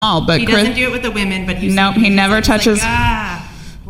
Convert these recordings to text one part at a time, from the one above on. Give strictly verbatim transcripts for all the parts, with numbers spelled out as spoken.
all, but he Chris, doesn't do it with the women, but you nope, he never like, touches. Like, ah,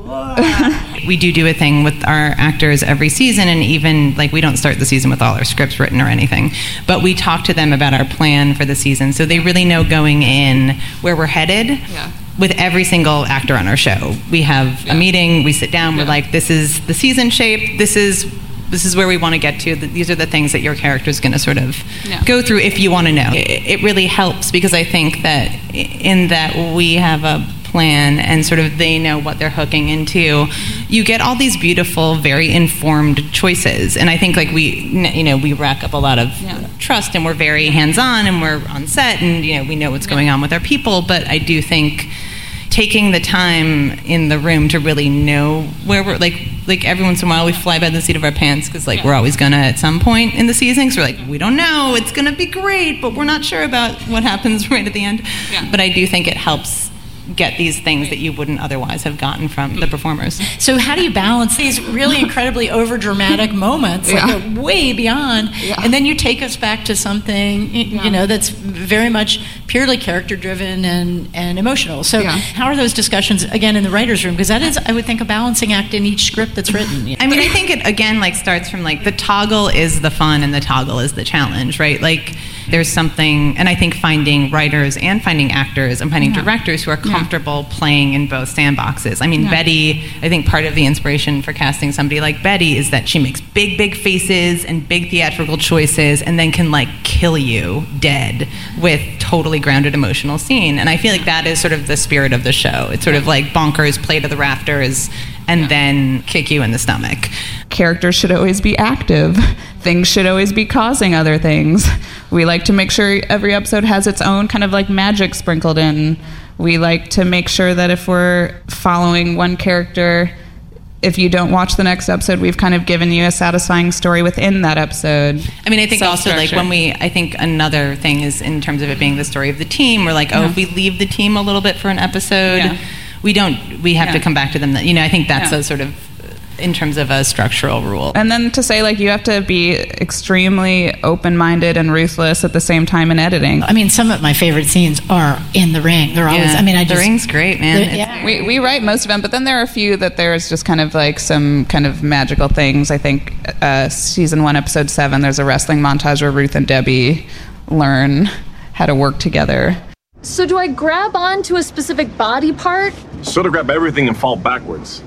we do do a thing with our actors every season, and even like we don't start the season with all our scripts written or anything, but we talk to them about our plan for the season, so they really know going in where we're headed. Yeah. With every single actor on our show, we have yeah. a meeting. We sit down. Yeah. We're like, "This is the season shape. This is this is where we want to get to. These are the things that your character is going to sort of yeah. go through if you want to know." It, it really helps because I think that in that we have a plan and sort of they know what they're hooking into, you get all these beautiful, very informed choices. And I think like we, you know, we rack up a lot of yeah. trust, and we're very hands-on, and we're on set, and you know, we know what's going on with our people. But I do think taking the time in the room to really know where we're like, like every once in a while we fly by the seat of our pants because like yeah. we're always gonna at some point in the season. So we're like, we don't know, it's gonna be great, but we're not sure about what happens right at the end. Yeah. But I do think it helps get these things that you wouldn't otherwise have gotten from the performers. So how do you balance these really incredibly over-dramatic moments, yeah. like way beyond, yeah. and then you take us back to something, you yeah. know, that's very much purely character-driven and, and emotional. So yeah. how are those discussions, again, in the writer's room? Because that is, I would think, a balancing act in each script that's written. You know? I mean, I think it, again, like starts from like the toggle is the fun and the toggle is the challenge, right? Like there's something, and I think finding writers and finding actors and finding yeah. directors who are comfortable yeah. playing in both sandboxes. I mean, yeah. Betty, I think part of the inspiration for casting somebody like Betty is that she makes big, big faces and big theatrical choices and then can like kill you dead with totally grounded emotional scene. And I feel like that is sort of the spirit of the show. It's sort of like bonkers, play to the rafters, and yeah. then kick you in the stomach. Characters should always be active. Things should always be causing other things. We like to make sure every episode has its own kind of like magic sprinkled in. We like to make sure that if we're following one character, if you don't watch the next episode, we've kind of given you a satisfying story within that episode. I mean, I think also like when we, I think another thing is in terms of it being the story of the team, we're like, oh, yeah. if we leave the team a little bit for an episode, yeah. we don't, we have yeah. to come back to them. That, you know, I think that's yeah. a sort of, in terms of a structural rule. And then to say, like, you have to be extremely open-minded and ruthless at the same time in editing. I mean, some of my favorite scenes are in the ring. They're always, yeah. I mean, I just... The ring's great, man. Yeah. We, we write most of them, but then there are a few that there's just kind of like some kind of magical things. I think uh, season one, episode seven, there's a wrestling montage where Ruth and Debbie learn how to work together. So do I grab onto a specific body part? Sort of grab everything and fall backwards.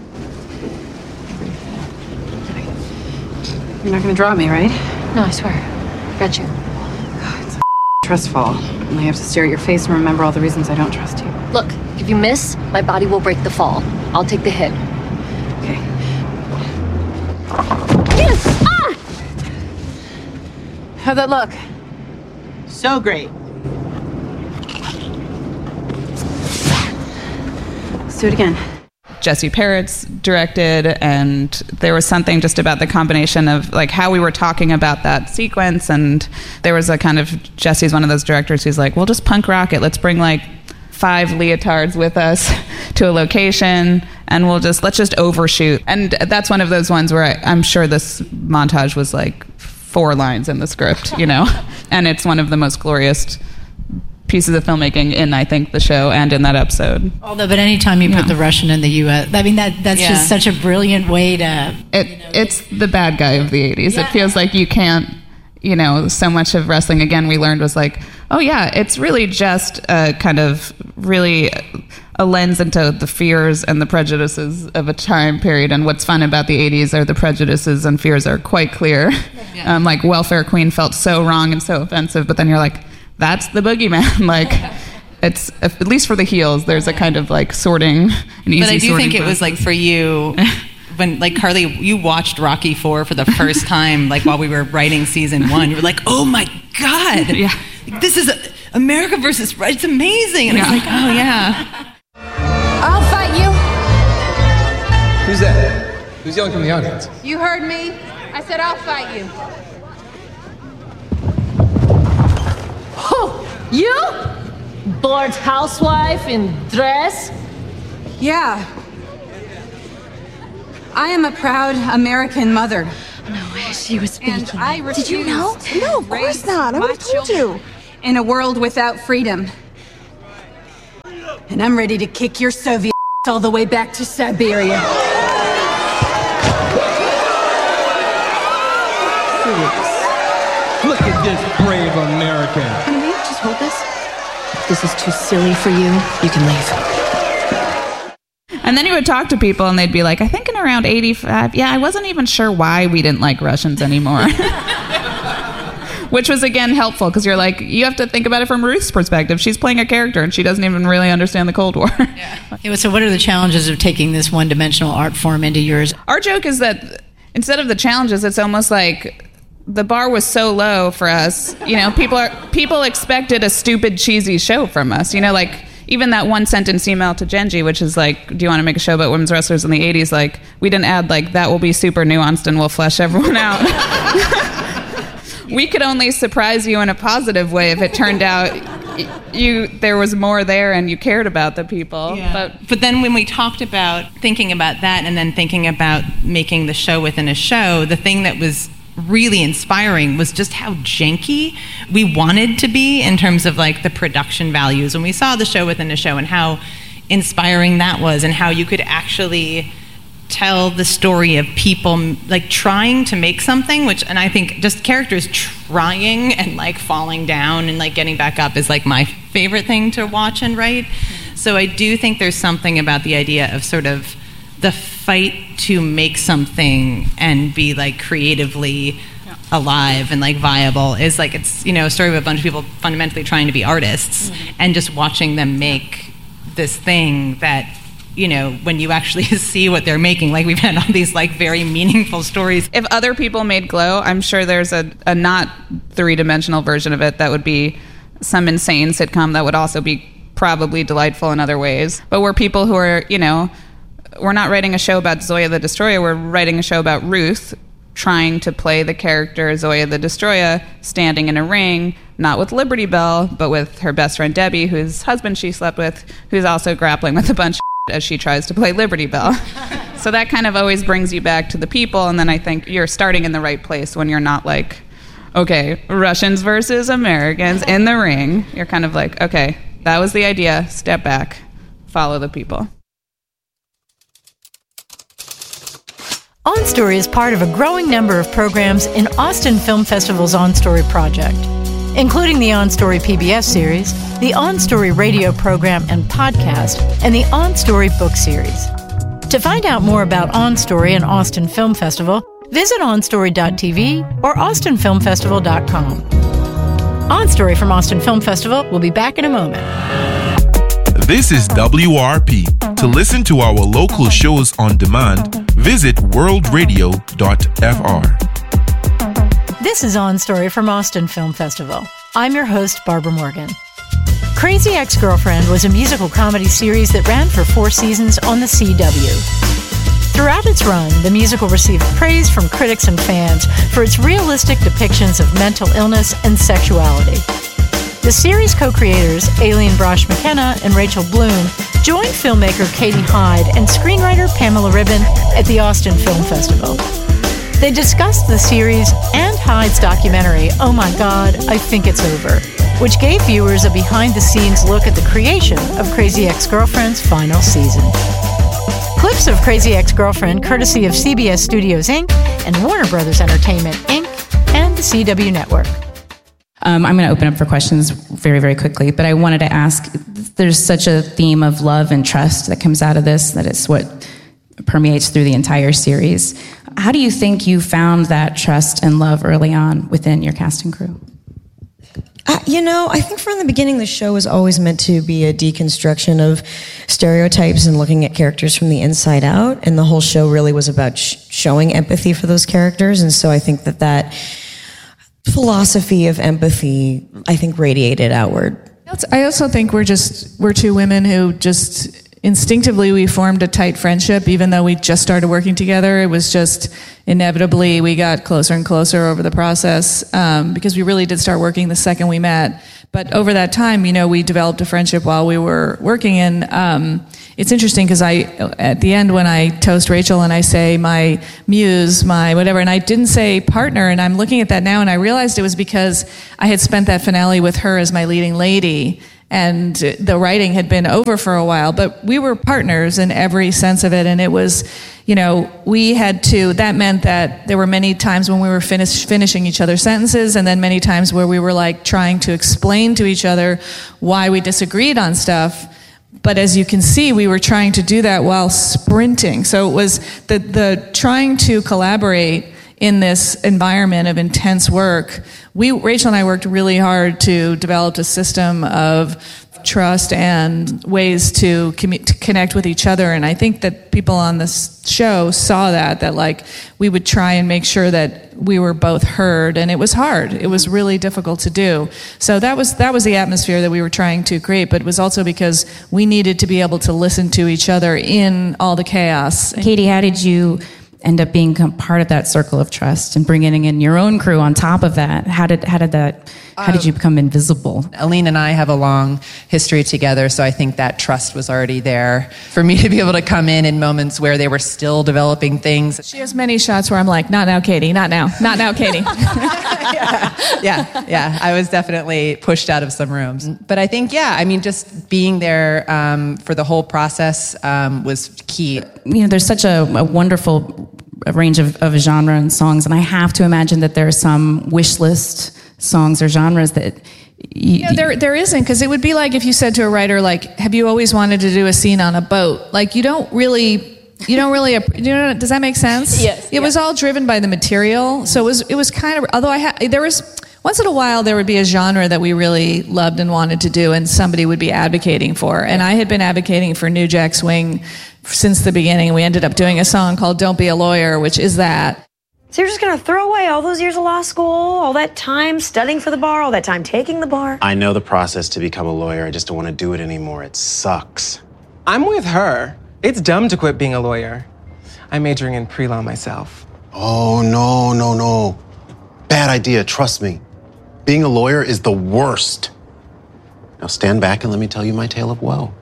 You're not gonna drop me, right? No, I swear. Got you. God, it's a trust fall. And I have to stare at your face and remember all the reasons I don't trust you. Look, if you miss, my body will break the fall. I'll take the hit. Okay. Yes! Ah! How'd that look? So great. Let's do it again. Jesse Parrott's directed, and there was something just about the combination of like how we were talking about that sequence, and there was a kind of, Jesse's one of those directors who's like, we'll just punk rock it, let's bring like five leotards with us to a location and we'll just let's just overshoot. And that's one of those ones where I, I'm sure this montage was like four lines in the script, you know, and it's one of the most glorious pieces of filmmaking in, I think, the show and in that episode. Although, but anytime you put yeah. the Russian in the U S, I mean, that that's yeah. just such a brilliant way to... It, you know, it's the bad guy of the eighties. Yeah. It feels like you can't, you know, so much of wrestling, again, we learned was like, oh yeah, it's really just a kind of really a lens into the fears and the prejudices of a time period. And what's fun about the eighties are the prejudices and fears are quite clear. Yeah. Um, like Welfare Queen felt so wrong and so offensive, but then you're like, that's the boogeyman. Like, it's, at least for the heels, there's a kind of like sorting, an easy sorting. But I do think process. It was like for you, when like Carly, you watched Rocky four for the first time, like while we were writing season one, you were like, oh my God, yeah. this is a, America versus, it's amazing. And yeah. I was like, oh yeah. I'll fight you. Who's that? Who's yelling from the audience? You heard me. I said I'll fight you. Oh, you? Bored housewife in dress? Yeah. I am a proud American mother. No, she was speaking. And I refuse Did you know? to No, of course not. I would have told you. In a world without freedom. And I'm ready to kick your Soviet all the way back to Siberia. Look at this brave American. Honey, just hold this. If this is too silly for you, you can leave. And then he would talk to people and they'd be like, I think in around eighty-five, yeah, I wasn't even sure why we didn't like Russians anymore. Which was, again, helpful because you're like, you have to think about it from Ruth's perspective. She's playing a character and she doesn't even really understand the Cold War. Yeah. Yeah, so what are the challenges of taking this one-dimensional art form into yours? Our joke is that instead of the challenges, it's almost like the bar was so low for us. You know, people are people expected a stupid, cheesy show from us. You know, like even that one sentence email to Genji, which is like, do you want to make a show about women's wrestlers in the eighties? Like, we didn't add like, that will be super nuanced and we'll flesh everyone out. We could only surprise you in a positive way if it turned out you there was more there and you cared about the people. Yeah. But but then when we talked about thinking about that and then thinking about making the show within a show, the thing that was really inspiring was just how janky we wanted to be in terms of like the production values when we saw the show within a show, and how inspiring that was, and how you could actually tell the story of people like trying to make something, which, and I think just characters trying and like falling down and like getting back up is like my favorite thing to watch and write. So I do think there's something about the idea of sort of the fight to make something and be like creatively alive and like viable is like, it's, you know, a story of a bunch of people fundamentally trying to be artists, mm-hmm. and just watching them make this thing that, you know, when you actually see what they're making, like we've had all these like very meaningful stories. If other people made Glow, I'm sure there's a, a not three-dimensional version of it that would be some insane sitcom that would also be probably delightful in other ways. But we're people who are, you know, we're not writing a show about Zoya the Destroyer, we're writing a show about Ruth trying to play the character Zoya the Destroyer, standing in a ring, not with Liberty Bell, but with her best friend Debbie, whose husband she slept with, who's also grappling with a bunch of as she tries to play Liberty Bell. So that kind of always brings you back to the people, and then I think you're starting in the right place when you're not like, okay, Russians versus Americans in the ring. You're kind of like, okay, that was the idea, step back, follow the people. On Story is part of a growing number of programs in Austin Film Festival's On Story project, including the On Story P B S series, the On Story radio program and podcast, and the On Story book series. To find out more about On Story and Austin Film Festival, visit on story dot t v or austin film festival dot com. On Story from Austin Film Festival will be back in a moment. This is W R P. To listen to our local shows on demand, visit world radio dot f r. This is On Story from Austin Film Festival. I'm your host, Barbara Morgan. Crazy Ex-Girlfriend was a musical comedy series that ran for four seasons on the C W. Throughout its run, the musical received praise from critics and fans for its realistic depictions of mental illness and sexuality. The series co-creators, Aileen Brosh McKenna and Rachel Bloom, joined filmmaker Katie Hyde and screenwriter Pamela Ribon at the Austin Film Festival. They discussed the series and Hyde's documentary, Oh My God, I Think It's Over, which gave viewers a behind-the-scenes look at the creation of Crazy Ex-Girlfriend's final season. Clips of Crazy Ex-Girlfriend, courtesy of C B S Studios, Incorporated and Warner Brothers Entertainment, Incorporated and the C W Network. Um, I'm going to open up for questions very, very quickly, but I wanted to ask, there's such a theme of love and trust that comes out of this, that it's what permeates through the entire series. How do you think you found that trust and love early on within your cast and crew? Uh, you know, I think from the beginning the show was always meant to be a deconstruction of stereotypes and looking at characters from the inside out, and the whole show really was about sh- showing empathy for those characters, and so I think that that philosophy of empathy, I think, radiated outward. I also think we're just, we're two women who just instinctively we formed a tight friendship, even though we just started working together. It was just inevitably we got closer and closer over the process um, because we really did start working the second we met. But over that time, you know, we developed a friendship while we were working. And um, it's interesting because I, at the end, when I toast Rachel and I say my muse, my whatever, and I didn't say partner, and I'm looking at that now and I realized it was because I had spent that finale with her as my leading lady. and the writing had been over for a while, but we were partners in every sense of it. And it was, you know, we had to, that meant that there were many times when we were finish, finishing each other's sentences, and then many times where we were like trying to explain to each other why we disagreed on stuff. But as you can see, we were trying to do that while sprinting. So it was the, the trying to collaborate in this environment of intense work. We, Rachel and I worked really hard to develop a system of trust and ways to, commu- to connect with each other. And I think that people on this show saw that, that like we would try and make sure that we were both heard. And it was hard. It was really difficult to do. So that was, that was the atmosphere that we were trying to create. But it was also because we needed to be able to listen to each other in all the chaos. Katie, how did you end up being part of that circle of trust and bringing in your own crew on top of that? How did how did that how did you become invisible? Aline and I have a long history together, so I think that trust was already there for me to be able to come in in moments where they were still developing things. She has many shots where I'm like, not now, Katie, not now, not now, Katie. yeah, yeah, yeah. I was definitely pushed out of some rooms. But I think, yeah, I mean, just being there um, for the whole process um, was key. You know, there's such a, a wonderful range of, of genre and songs, and I have to imagine that there are some wish list songs or genres that you, yeah, there there isn't, because it would be like if you said to a writer, like, have you always wanted to do a scene on a boat? Like, you don't really you don't really you know, does that make sense? Yes. It yeah. was all driven by the material, so it was it was kind of, although I had there was once in a while there would be a genre that we really loved and wanted to do, and somebody would be advocating for, and I had been advocating for New Jack Swing since the beginning, and we ended up doing a song called Don't Be a Lawyer, which is that. So you're just going to throw away all those years of law school, all that time studying for the bar, all that time taking the bar? I know the process to become a lawyer. I just don't want to do it anymore. It sucks. I'm with her. It's dumb to quit being a lawyer. I'm majoring in pre-law myself. Oh, no, no, no. Bad idea, trust me. Being a lawyer is the worst. Now stand back and let me tell you my tale of woe.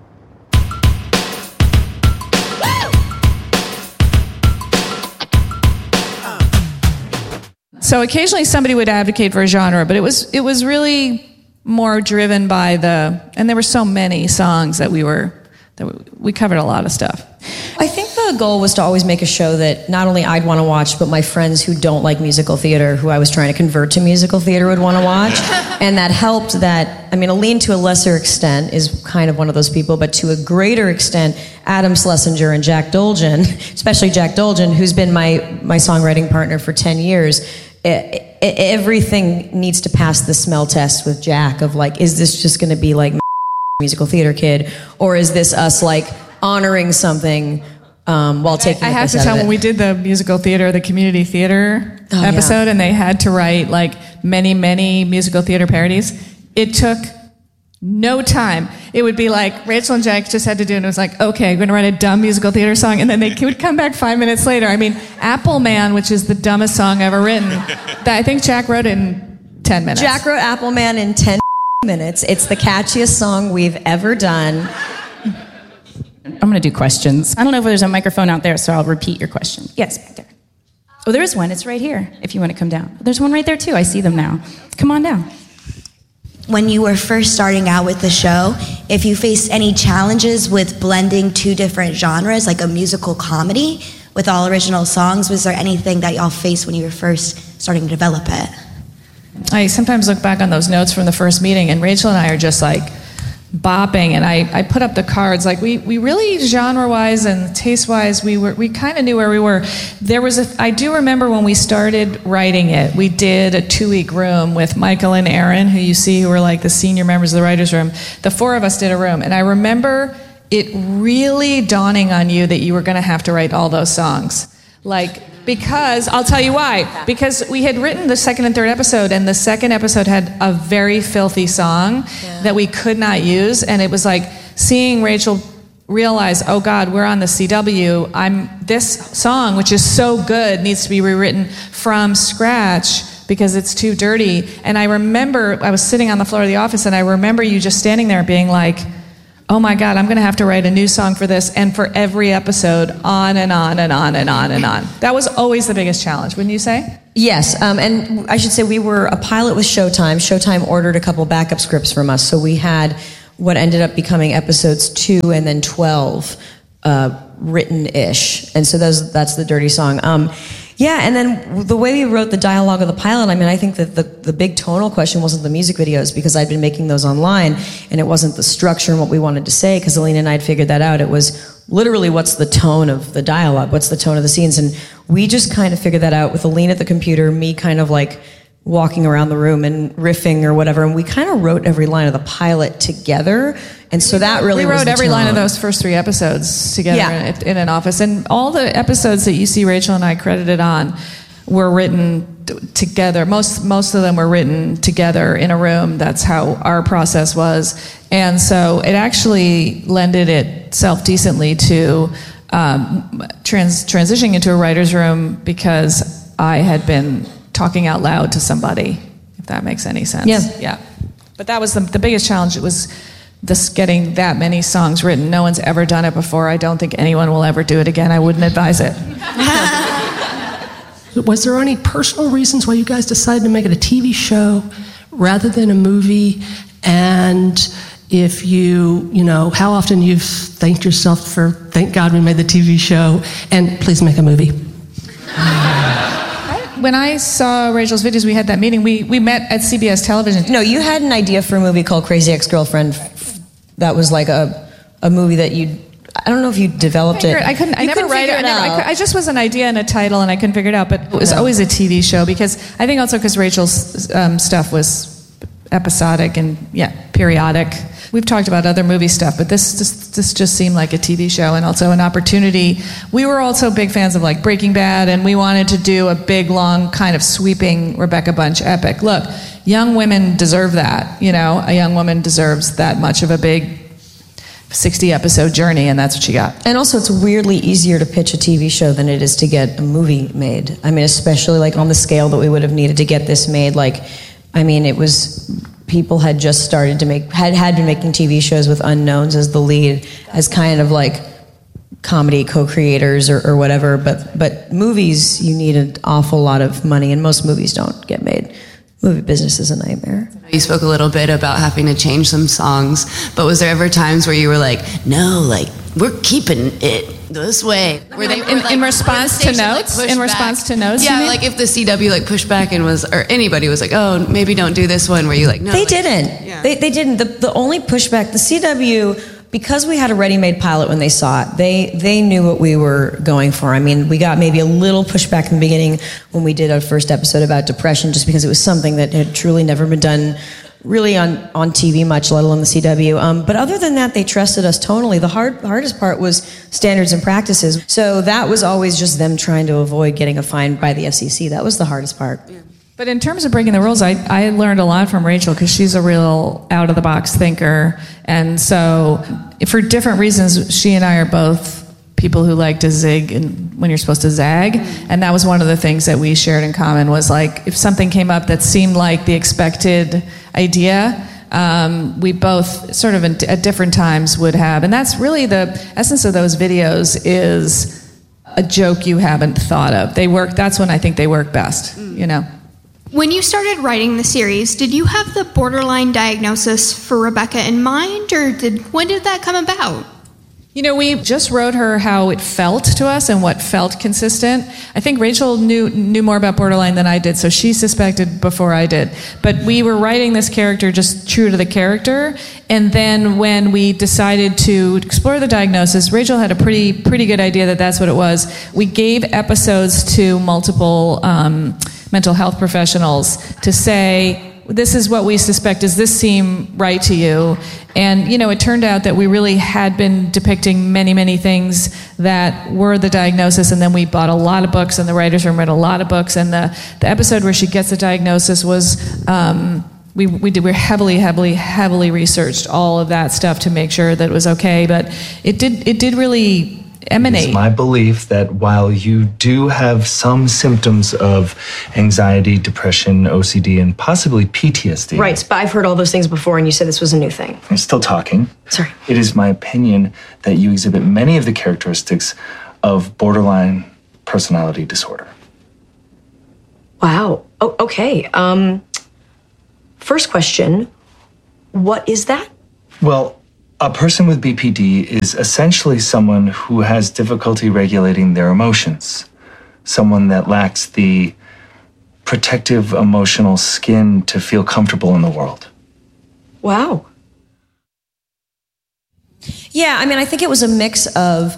So occasionally somebody would advocate for a genre, but it was it was really more driven by the, and there were so many songs that we were, that we, we covered a lot of stuff. I think the goal was to always make a show that not only I'd want to watch, but my friends who don't like musical theater, who I was trying to convert to musical theater, would want to watch. And that helped that, I mean, Aline to a lesser extent is kind of one of those people, but to a greater extent, Adam Schlesinger and Jack Dolgen, especially Jack Dolgen, who's been my, my songwriting partner for ten years, it, it, everything needs to pass the smell test with Jack of like, is this just going to be like musical theater kid, or is this us like honoring something um, while taking I, I the have piss to out tell, of it. when we did the musical theater, the community theater oh, episode, yeah. and they had to write like many, many musical theater parodies, it took no time. It would be like Rachel and Jack just had to do, and it was like, okay, I'm going to write a dumb musical theater song, and then they would come back five minutes later. I mean, Apple Man, which is the dumbest song ever written, that I think Jack wrote in ten minutes. Jack wrote Apple Man in ten minutes. It's the catchiest song we've ever done. I'm going to do questions. I don't know if there's a microphone out there, so I'll repeat your question. Yes, back there. Oh, there is one. It's right here, if you want to come down. There's one right there, too. I see them now. Come on down. When you were first starting out with the show, if you faced any challenges with blending two different genres, like a musical comedy with all original songs, was there anything that y'all faced when you were first starting to develop it? I sometimes look back on those notes from the first meeting, and Rachel and I are just like bopping, and I, I put up the cards. Like we, we really, genre-wise and taste-wise, we were we kind of knew where we were. There was a, I do remember when we started writing it, we did a two-week room with Michael and Aaron, who you see who were like the senior members of the writers' room. The four of us did a room, and I remember it really dawning on you that you were going to have to write all those songs. Like, because, I'll tell you why. Because we had written the second and third episode, and the second episode had a very filthy song yeah. that we could not use, and it was like seeing Rachel realize, oh God, we're on the C W, I'm, this song, which is so good, needs to be rewritten from scratch because it's too dirty. And I remember, I was sitting on the floor of the office, and I remember you just standing there being like, oh my God, I'm going to have to write a new song for this, and for every episode, on and on and on and on and on. That was always the biggest challenge, wouldn't you say? Yes, um, and I should say we were a pilot with Showtime. Showtime ordered a couple backup scripts from us, so we had what ended up becoming episodes two and then twelve, uh, written-ish. And so those, that's the Dirty Song. Um, yeah, and then the way we wrote the dialogue of the pilot, I mean, I think that the, the big tonal question wasn't the music videos, because I'd been making those online, and it wasn't the structure and what we wanted to say, because Alina and I had figured that out. It was literally what's the tone of the dialogue, what's the tone of the scenes, and we just kind of figured that out with Alina at the computer, me kind of like walking around the room and riffing or whatever, and we kind of wrote every line of the pilot together, and so that really we wrote was the every tone. line of those first three episodes together Yeah. in, in an office, and all the episodes that you see Rachel and I credited on were written t- together. Most most of them were written together in a room. That's how our process was, and so it actually lended itself decently to um, trans- transitioning into a writer's room, because I had been talking out loud to somebody, if that makes any sense. Yeah. Yeah. But that was the, the biggest challenge. It was this getting that many songs written. No one's ever done it before. I don't think anyone will ever do it again. I wouldn't advise it. Was there any personal reasons why you guys decided to make it a T V show rather than a movie? And if you, you know, how often you've thanked yourself for, thank God we made the T V show, and please make a movie. When I saw Rachel's videos, we had that meeting. We we met at C B S Television. No, you had an idea for a movie called Crazy Ex-Girlfriend. That was like a a movie that you. I don't know if you developed it. I couldn't. I You never couldn't write it. figure I, never, I, out. could, I just was an idea and a title, and I couldn't figure it out. But it was No. always a T V show, because I think also because Rachel's um, stuff was episodic and yeah, periodic. We've talked about other movie stuff, but this just this just seemed like a T V show, and also an opportunity. We were also big fans of like Breaking Bad, and we wanted to do a big, long, kind of sweeping Rebecca Bunch epic. Look, young women deserve that. You know, a young woman deserves that much of a big sixty episode journey, and that's what she got. And also, it's weirdly easier to pitch a T V show than it is to get a movie made. I mean, especially like on the scale that we would have needed to get this made. Like, I mean, it was, people had just started to make, had, had been making T V shows with unknowns as the lead, as kind of like comedy co-creators or, or whatever. But, but movies, you need an awful lot of money, and most movies don't get made. Movie business is a nightmare. You spoke a little bit about having to change some songs, but was there ever times where you were like, no, like, we're keeping it this way? Were they in, were, like, in response to station, notes? like, in pushed response back? to notes? Yeah, you mean? like if the C W like pushed back and was, or anybody was like, oh, maybe don't do this one, where you like, no. They like, didn't. Yeah. They, they didn't. The, the only pushback, the C W, because we had a ready-made pilot when they saw it, they they knew what we were going for. I mean, we got maybe a little pushback in the beginning when we did our first episode about depression, just because it was something that had truly never been done really on, on T V much, let alone the C W. Um, but other than that, they trusted us tonally. The hard hardest part was standards and practices. So that was always just them trying to avoid getting a fine by the F C C. That was the hardest part. Yeah. But in terms of breaking the rules, I, I learned a lot from Rachel, because she's a real out-of-the-box thinker. And so for different reasons, she and I are both people who like to zig and when you're supposed to zag. And that was one of the things that we shared in common, was like if something came up that seemed like the expected idea, um, we both sort of in, at different times would have. And that's really the essence of those videos, is a joke you haven't thought of. They work, that's when I think they work best, you know? When you started writing the series, did you have the borderline diagnosis for Rebecca in mind, or did when did that come about? You know, we just wrote her how it felt to us and what felt consistent. I think Rachel knew knew more about borderline than I did, so she suspected before I did. But we were writing this character just true to the character, and then when we decided to explore the diagnosis, Rachel had a pretty pretty good idea that that's what it was. We gave episodes to multiple um, mental health professionals to say, this is what we suspect. Does this seem right to you? And, you know, it turned out that we really had been depicting many, many things that were the diagnosis, and then we bought a lot of books, and the writers' room read a lot of books, and the, the episode where she gets the diagnosis was, um, we, we did, we heavily, heavily, heavily researched all of that stuff to make sure that it was okay, but it did, it did really emanate. It's my belief that while you do have some symptoms of anxiety, depression, O C D, and possibly P T S D. Right, but I've heard all those things before, and you said this was a new thing. I'm still talking. Sorry. It is my opinion that you exhibit many of the characteristics of borderline personality disorder. Wow. Oh, okay. Um, first question, what is that? Well, a person with B P D is essentially someone who has difficulty regulating their emotions, someone that lacks the protective emotional skin to feel comfortable in the world. Wow. Yeah, I mean, I think it was a mix of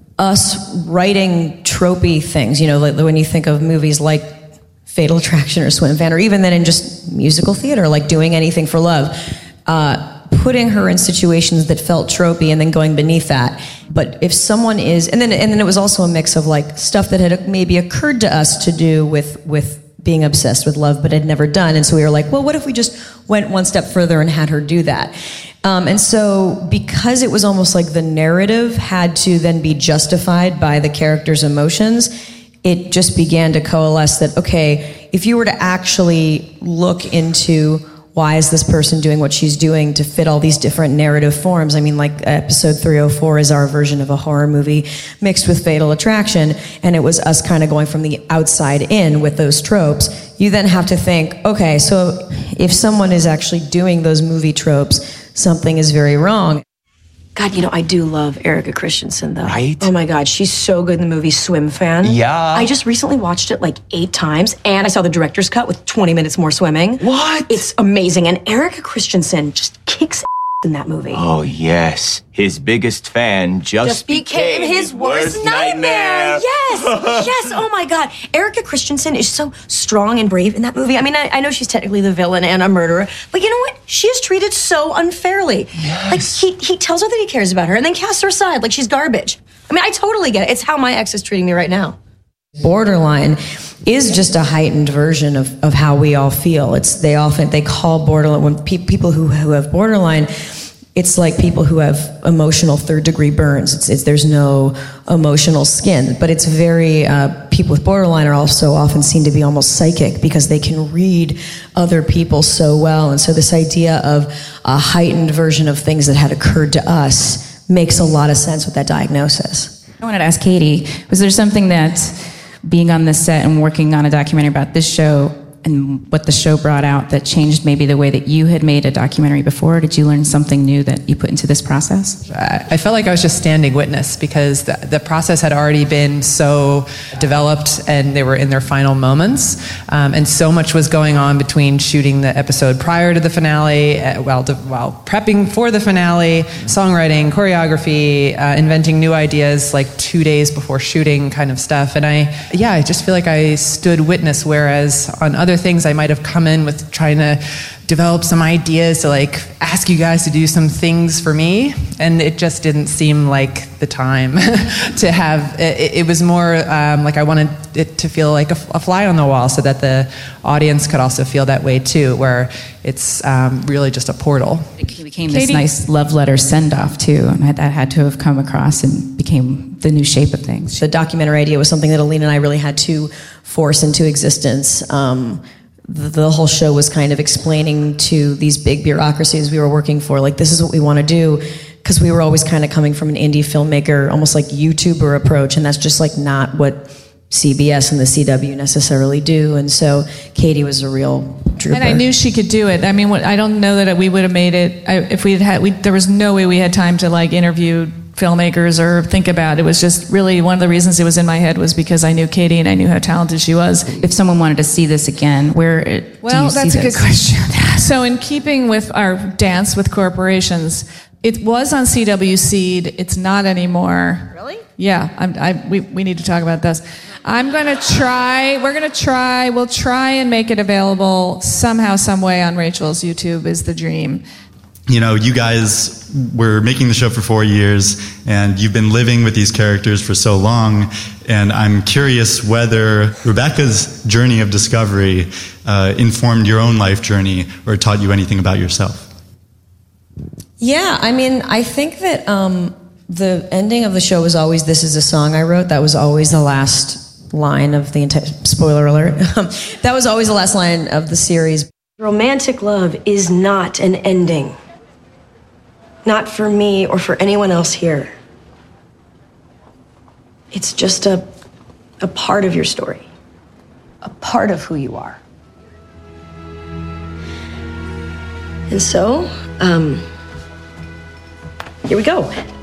us writing tropey things, you know, like when you think of movies like Fatal Attraction or Swim Fan, or even then in just musical theater, like Doing Anything for Love, uh, putting her in situations that felt tropey and then going beneath that. But if someone is, and then and then it was also a mix of like stuff that had maybe occurred to us to do with with being obsessed with love, but had never done. And so we were like, well, what if we just went one step further and had her do that? Um, and so because it was almost like the narrative had to then be justified by the character's emotions, it just began to coalesce that, okay, if you were to actually look into why is this person doing what she's doing to fit all these different narrative forms? I mean, like episode three oh four is our version of a horror movie mixed with Fatal Attraction, and it was us kind of going from the outside in with those tropes. You then have to think, okay, so if someone is actually doing those movie tropes, something is very wrong. God, you know, I do love Erica Christensen, though. Right? Oh my God, she's so good in the movie Swim Fan. Yeah. I just recently watched it like eight times, and I saw the director's cut with twenty minutes more swimming. What? It's amazing, and Erica Christensen just kicks ass in that movie. Oh, yes. His biggest fan just, Just became his worst nightmare. Yes, yes. Oh my God, Erica Christensen is so strong and brave in that movie. I mean, I, I know she's technically the villain and a murderer, but you know what? She is treated so unfairly. Yes. Like he he tells her that he cares about her and then casts her aside like she's garbage. I mean, I totally get it. It's how my ex is treating me right now. Borderline is just a heightened version of, of how we all feel. It's they often they call borderline when pe- people who who have borderline. It's like people who have emotional third degree burns. It's, it's there's no emotional skin, but it's very uh, people with borderline are also often seen to be almost psychic because they can read other people so well. And so this idea of a heightened version of things that had occurred to us makes a lot of sense with that diagnosis. I wanted to ask Katie, was there something that being on this set and working on a documentary about this show and what the show brought out that changed maybe the way that you had made a documentary before? Did you learn something new that you put into this process? I felt like I was just standing witness because the, the process had already been so developed and they were in their final moments. Um, and so much was going on between shooting the episode prior to the finale, uh, while, de- while prepping for the finale, songwriting, choreography, uh, inventing new ideas like two days before shooting kind of stuff. And I, yeah, I just feel like I stood witness, whereas on other things I might have come in with trying to develop some ideas to like ask you guys to do some things for me, and it just didn't seem like the time to have it, it was more um, like I wanted it to feel like a, a fly on the wall so that the audience could also feel that way too, where it's um, really just a portal. It became this Katie. Nice love letter send-off too, and that had to have come across and became the new shape of things. The documentary idea was something that Alina and I really had to force into existence. Um, the, the whole show was kind of explaining to these big bureaucracies we were working for, like, this is what we want to do, because we were always kind of coming from an indie filmmaker, almost like YouTuber approach, and that's just like not what C B S and the C W necessarily do. And so Katie was a real trooper. And I knew she could do it. I mean, what, I don't know that we would have made it I, if we had had. We, there was no way we had time to like interview filmmakers or think about it. It was just really one of the reasons it was in my head was because I knew Katie and I knew how talented she was. If someone wanted to see this again, where well, do you that's see a this? good question. So in keeping with our dance with corporations, it was on C W Seed. It's not anymore. Really? Yeah. I'm, I, we, we need to talk about this. I'm going to try, we're going to try, we'll try and make it available somehow, some way on Rachel's YouTube is the dream. You know, you guys were making the show for four years, and you've been living with these characters for so long, and I'm curious whether Rebecca's journey of discovery uh, informed your own life journey or taught you anything about yourself. Yeah, I mean, I think that um, the ending of the show was always, "This is a song I wrote." That was always the last line of the entire, spoiler alert, that was always the last line of the series. Romantic love is not an ending. Not for me or for anyone else here. It's just a, a part of your story. A part of who you are. And so, um, Here we go.